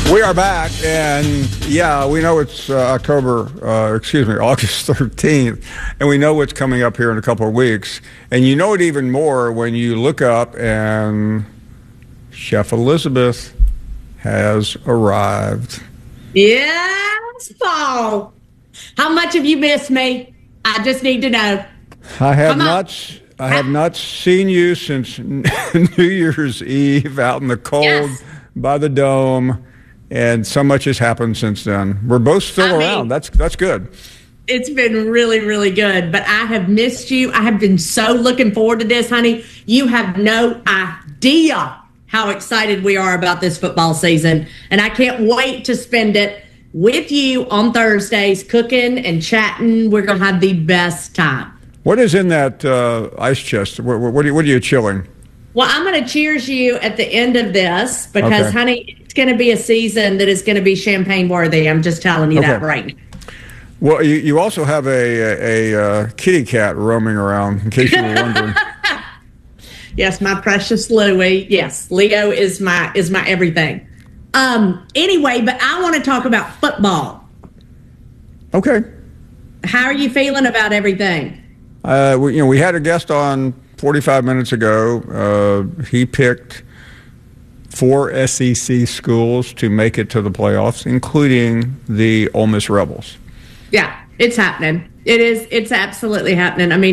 We are back, and yeah, we know it's August 13th, and we know what's coming up here in a couple of weeks. And you know it even more when you look up and Chef Elizabeth has arrived. Yes, Paul. How much have you missed me? I just need to know. I have not seen you since New Year's Eve out in the cold by the dome. And so much has happened since then. We're both still around. That's good. It's been really, really good. But I have missed you. I have been so looking forward to this, honey. You have no idea how excited we are about this football season. And I can't wait to spend it with you on Thursdays, cooking and chatting. We're going to have the best time. What is in that ice chest? What are you chilling? Well, I'm going to cheers you at the end of this because, honey, it's going to be a season that is going to be champagne worthy. I'm just telling you that right now. Well, you also have a kitty cat roaming around, in case you were wondering. Yes, my precious Louie. Yes, Leo is my everything. Anyway, but I want to talk about football. Okay. How are you feeling about everything? We had a guest on 45 minutes ago. He picked 4 SEC schools to make it to the playoffs, including the Ole Miss Rebels. Yeah, it's happening. It's absolutely happening. I mean,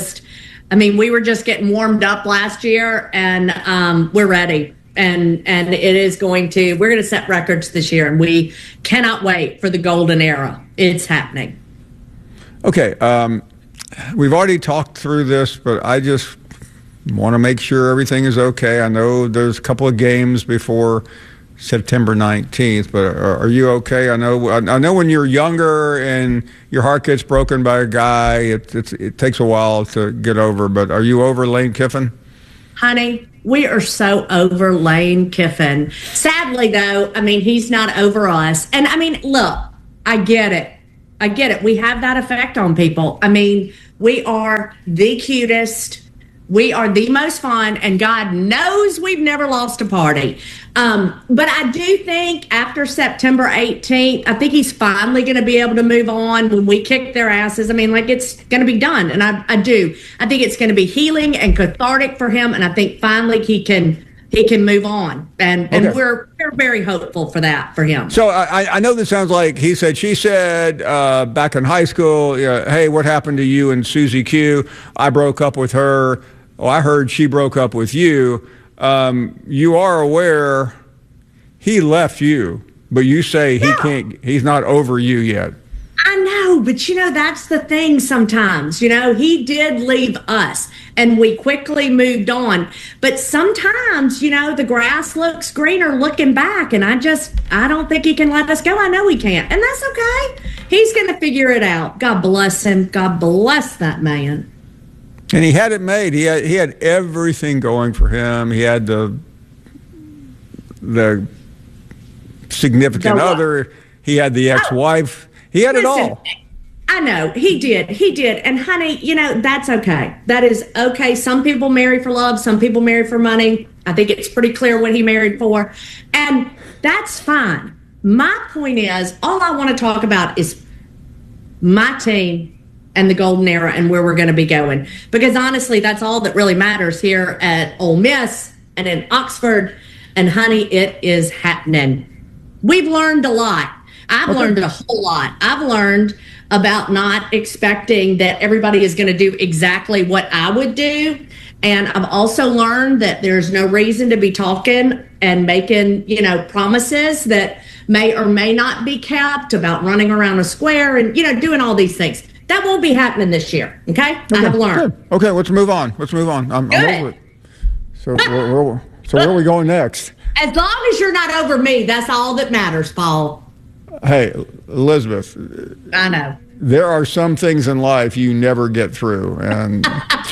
we were just getting warmed up last year, and we're ready. And we're going to set records this year, and we cannot wait for the golden era. It's happening. Okay. We've already talked through this, but I just want to make sure everything is okay. I know there's a couple of games before September 19th, but are you okay? I know when you're younger and your heart gets broken by a guy, it takes a while to get over, but are you over Lane Kiffin? Honey, we are so over Lane Kiffin. Sadly, though, he's not over us. And, look, I get it. We have that effect on people. We are the cutest. We are the most fun. And God knows we've never lost a party. But I do think after September 18th, I think he's finally going to be able to move on when we kick their asses. It's going to be done. And I do. I think it's going to be healing and cathartic for him. And I think finally he can move on. And we're very hopeful for that for him. So I know this sounds like he said, she said back in high school, hey, what happened to you and Susie Q? I broke up with her. Oh, I heard she broke up with you. You are aware he left you, but you say he's not over you yet. I know, but that's the thing sometimes. He did leave us and we quickly moved on. But sometimes, the grass looks greener looking back, and I don't think he can let us go. I know he can't, and that's okay. He's going to figure it out. God bless him. God bless that man. And he had it made. He had everything going for him. He had the significant other. He had the ex-wife. He had it all. I know. He did. And honey, that's okay. That is okay. Some people marry for love. Some people marry for money. I think it's pretty clear what he married for. And that's fine. My point is, all I want to talk about is my team and the golden era and where we're going to be going. Because honestly, that's all that really matters here at Ole Miss and in Oxford. And honey, it is happening. We've learned a lot. I've learned a whole lot. I've learned about not expecting that everybody is going to do exactly what I would do. And I've also learned that there's no reason to be talking and making, promises that may or may not be kept about running around a square and, doing all these things. That won't be happening this year. Okay? I have learned. Good. Okay, let's move on. I'm over it. So where are we going next? As long as you're not over me, that's all that matters, Paul. Hey, Elizabeth. I know. There are some things in life you never get through. And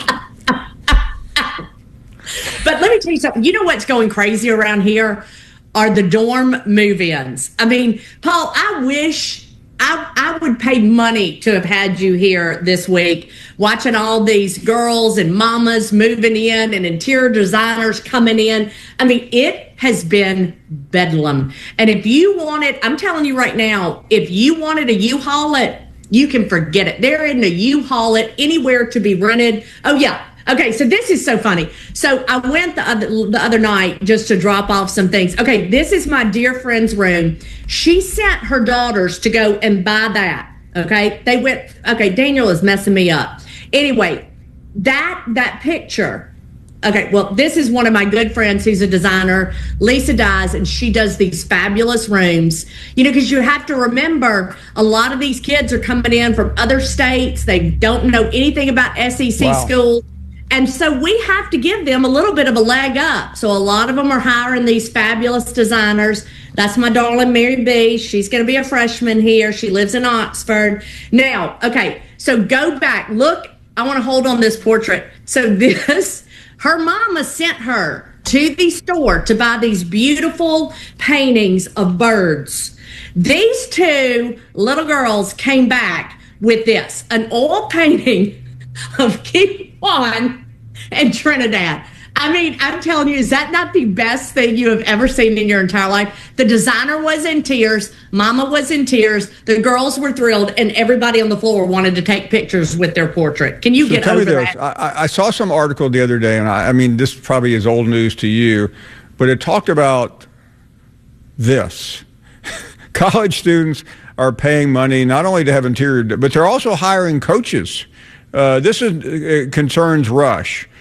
But let me tell you something. You know what's going crazy around here are the dorm move-ins. Paul, I wish I would pay money to have had you here this week, watching all these girls and mamas moving in and interior designers coming in. I mean, it has been bedlam. And if you want it, I'm telling you right now, if you wanted a U-Haul it, you can forget it. They're in a U-Haul it anywhere to be rented. Oh, yeah. Okay, so this is so funny. So I went the other night just to drop off some things. Okay, this is my dear friend's room. She sent her daughters to go and buy that. Okay, they went. Okay, Daniel is messing me up. Anyway, that picture. Okay, well, this is one of my good friends who's a designer, Lisa Dyes, and she does these fabulous rooms. You know, because you have to remember, a lot of these kids are coming in from other states. They don't know anything about SEC schools. And so we have to give them a little bit of a leg up. So a lot of them are hiring these fabulous designers. That's my darling Mary B. She's going to be a freshman here. She lives in Oxford. Now, okay, so go back. Look, I want to hold on this portrait. So this, her mama sent her to the store to buy these beautiful paintings of birds. These two little girls came back with this, an oil painting of King Juan and Trinidad. I mean, I'm telling you, is that not the best thing you have ever seen in your entire life? The designer was in tears. Mama was in tears. The girls were thrilled, and everybody on the floor wanted to take pictures with their portrait. Can you get over that? I saw some article the other day, and I mean, this probably is old news to you, but it talked about this. College students are paying money not only to have interior, but they're also hiring coaches. This concerns Rush.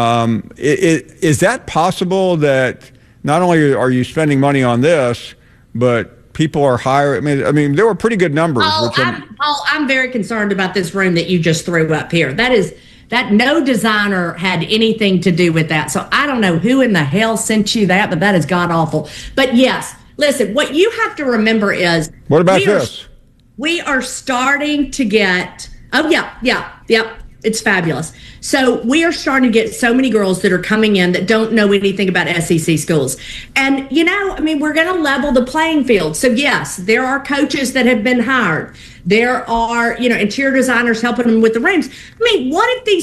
Is that possible that not only are you spending money on this, but people are hiring? I mean, there were pretty good numbers. I'm very concerned about this room that you just threw up here. That no designer had anything to do with that. So I don't know who in the hell sent you that, but that is god awful. But yes, listen, what you have to remember is, what about this? We are starting to get. Oh, yeah. It's fabulous. So we are starting to get so many girls that are coming in that don't know anything about SEC schools. And, you know, I mean, we're going to level the playing field. So, yes, there are coaches that have been hired. There are, you know, interior designers helping them with the rooms. I mean, what if these